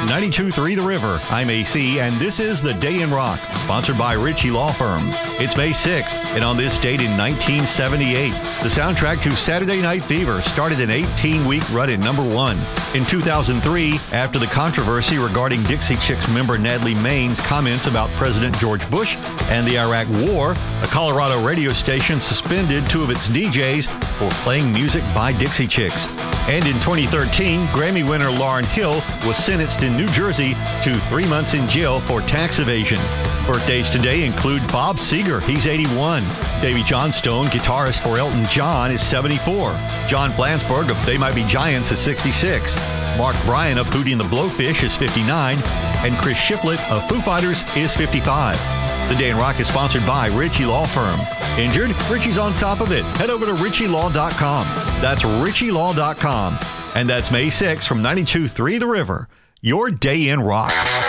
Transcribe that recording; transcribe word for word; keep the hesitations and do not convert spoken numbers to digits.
ninety-two point three The River. I'm A C, and this is The Day in Rock, sponsored by Ritchie Law Firm. It's May sixth, and on this date in nineteen seventy-eight, the soundtrack to Saturday Night Fever started an eighteen-week run at number one. In two thousand three, after the controversy regarding Dixie Chicks member Natalie Maine's comments about President George Bush and the Iraq War, a Colorado radio station suspended two of its D Js for playing music by Dixie Chicks. And in twenty thirteen, Grammy winner Lauryn Hill was sentenced in New Jersey to three months in jail for tax evasion. Birthdays today include Bob Seger, he's eighty-one. Davy Johnstone, guitarist for Elton John, is seventy-four. John Flansburgh of They Might Be Giants is sixty-six. Mark Bryan of Hootie and the Blowfish is fifty-nine. And Chris Shiflett of Foo Fighters is fifty-five. The Day in Rock is sponsored by Ritchie Law Firm. Injured? Ritchie's on top of it. Head over to ritchie law dot com. That's ritchie law dot com. And that's May sixth from ninety-two point three The River. Your Day in Rock.